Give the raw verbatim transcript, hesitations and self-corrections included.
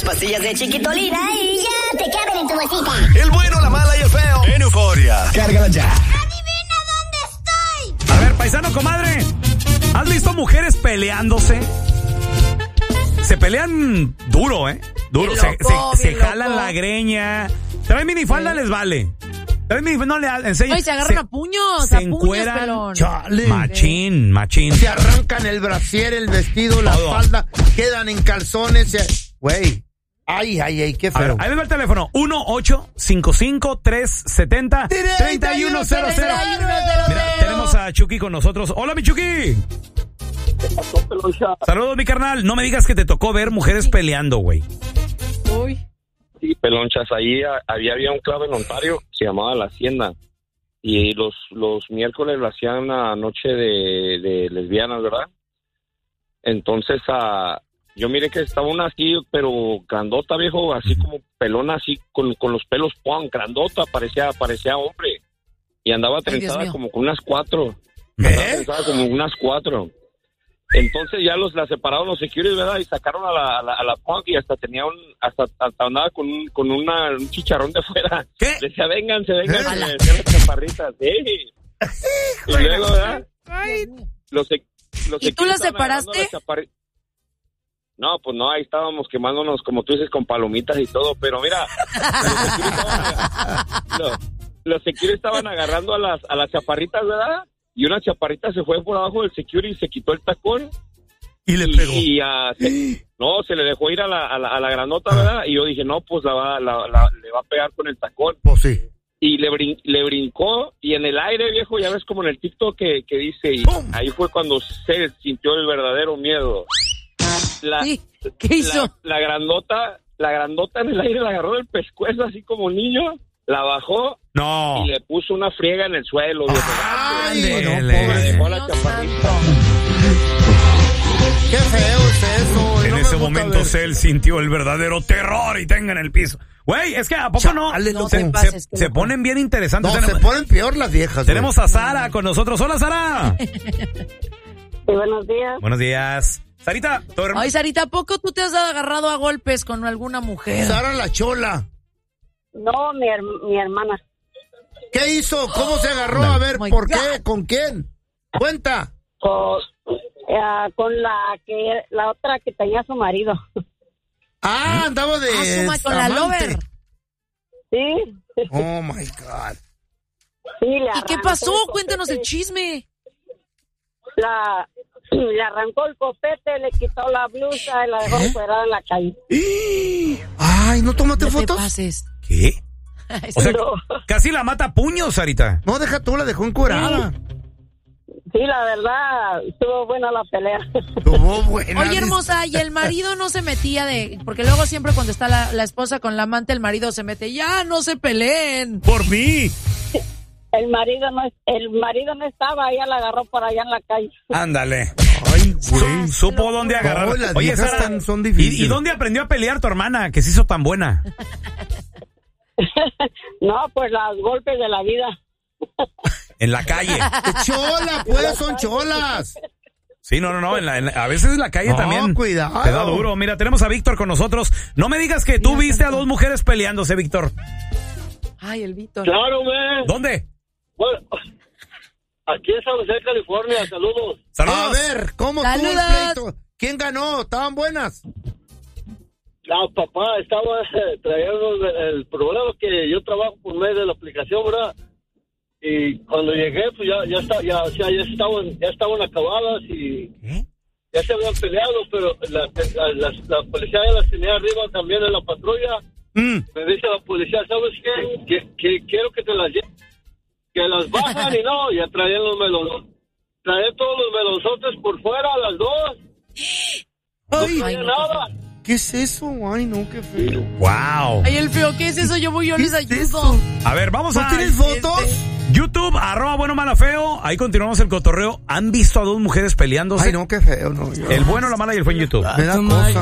unas pastillas de Chiquitolina y ya te caben en tu bolsita. El bueno, la mala y el feo. En Euforia. Cárgala ya. ¡Adivina dónde estoy! A ver, paisano, comadre. ¿Has visto mujeres peleándose? Se pelean duro, ¿eh? Duro. Bien Se, loco, se, se bien jalan loco. la greña. Trae minifalda, Sí. les vale. Trae minifalda, no le enseñan. Ay, se agarran a puños, se a puños, encueran. pelón. Chale. Machín, machín. Se arrancan el brasier, el vestido, la Todo. falda, quedan en calzones. se- Güey. Ay, ay, ay, qué A ver, feo. ahí les va el teléfono. uno ocho cinco cinco tres siete cero tres uno cero cero. Mira, tenemos a Chucky con nosotros. Hola, mi Chucky. Saludos, mi carnal. No me digas que te tocó ver mujeres peleando, güey. Uy. Sí, pelonchas, ahí a- había, había un club en Ontario, se llamaba La Hacienda, y los, los miércoles lo hacían a noche de, de lesbianas, ¿verdad? Entonces, ah, yo miré que estaba una así, pero grandota, viejo, así como pelona, así, con, con los pelos, ¡pum!, grandota, parecía, parecía hombre, y andaba Ay, Dios trenzada mío. como con unas cuatro, ¿Qué? andaba trenzada como unas cuatro. Entonces ya los la separaron los securities, ¿verdad? Y sacaron a la, a la, a la punk y hasta tenía un, hasta, hasta andaba con un, con una, un chicharrón de fuera. ¿Qué? Le decía, vénganse, vénganse, ¿Eh? le decía las chaparritas, sí. Y luego, ¿verdad? Los, sec- los ¿Y tú las securities estaban agarrando separaste? a las chaparri- No, pues no, ahí estábamos quemándonos, como tú dices, con palomitas y todo, pero mira, los securities estaban, los, los securities estaban agarrando a las, a las chaparritas, ¿verdad? Y una chaparrita se fue por abajo del security y se quitó el tacón. Y le Y, pegó. y, ah, se- no, se le dejó ir a la, a la, a la granota, ¿verdad? Y yo dije, no, pues la va, la, la- le va a pegar con el tacón. Pues sí. Y le, brin- le brincó, y en el aire, viejo, ya ves como en el TikTok que, que dice, y ¡Pum! ahí fue cuando se sintió el verdadero miedo. La, Sí. ¿Qué hizo? La, la grandota, la grandota en el aire la agarró del pescuezo así como niño, la bajó No. y le puso una friega en el suelo, viejo. Ay, Ándele. no, Le pobre. dejó a la Dios chaparrita. Qué feo es eso. En no me ese gusta momento ver. Cell sintió el verdadero terror y tenga en el piso. Güey, es que ¿a poco no? Chale, Se, loco. se- No te pases, qué se loco. ponen bien interesantes. No, tenemos, se ponen peor las viejas. tenemos a Sara con nosotros. Hola, Sara. Buenos días. Buenos días. Sarita, tu herma- Ay, Sarita, ¿a poco tú te has agarrado a golpes con alguna mujer? Sara la chola. No, mi, her- mi hermana. ¿Qué hizo? ¿Cómo se agarró? A ver, Oh my ¿por God. qué? ¿Con quién? Cuenta. Con, eh, con la que la otra que tenía su marido. Ah, andaba de Ah, suma con la amante. lover. Sí. Oh, my God. Sí, le ¿Y qué arrancó pasó? el Cuéntanos el copete. chisme. La, le arrancó el copete, le quitó la blusa y la dejó ¿Eh? encuerada en la calle. Ay, ¿no tomaste No te fotos? pases. ¿Qué? O sea, No. casi la mata a puños, Sarita. No, deja tú, la dejó encuerada. Sí, la verdad, estuvo buena la pelea. Tuvo buena. Oye, hermosa, y el marido no se metía de... Porque luego siempre cuando está la, la esposa con la amante, el marido se mete, ya, no se peleen. Por mí. El marido no el marido no estaba, ella la agarró por allá en la calle. Ándale. Ay, Su- güey. supo dónde agarrar. No, las Oye, viejas Sara, tan- son ¿y, difíciles. ¿y dónde aprendió a pelear tu hermana que se hizo tan buena? No, pues los golpes de la vida. En la calle. Chola, pues, son cholas. Sí, no, no, no. en la- en la- a veces en la calle No, también. cuidado. Te da duro. Mira, tenemos a Víctor con nosotros. No me digas que tú viste a dos mujeres peleándose, Víctor. Ay, el Víctor. Claro, man. ¿Dónde? Bueno, aquí en San José, California, saludos. Saludos. A ver, ¿cómo estuvo el Saludos. pleito? ¿Quién ganó? ¿Estaban buenas? No, papá, estaba eh, trayendo el, el problema que yo trabajo por medio de la aplicación, ¿verdad? Y cuando llegué, pues ya ya está, ya, o sea, ya estaban ya estaban acabadas y ¿Eh? ya se habían peleado, pero la, la, la, la policía ya las tenía arriba también en la patrulla. Mm. Me dice la policía, ¿sabes qué? Que, que quiero que te las lleves, que las bajan y no, ya traían los melones, traían todos los melonzotes por fuera, las dos, no Ay, traía no, nada. ¿qué es eso? Ay, no, qué feo. Wow. Ay, el feo, ¿qué es eso? Yo voy, yo ¿Qué les es ayudo. eso? A ver, vamos ¿No a tienes fotos? YouTube, arroba bueno, mala, feo. Ahí continuamos el cotorreo. ¿Han visto a dos mujeres peleándose? Ay, no, qué feo, no. yo- El bueno, la mala y el feo en YouTube. Me da cosa.